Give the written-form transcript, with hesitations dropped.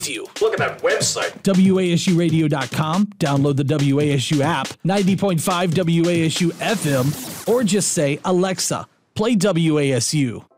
you. Look at that website. WASUradio.com. Download the WASU app, 90.5 WASU FM, or just say, Alexa, play WASU.